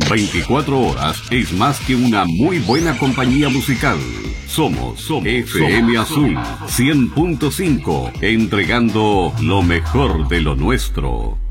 24 horas es más que una muy buena compañía musical. Somos FM Azul 100.5, entregando lo mejor de lo nuestro.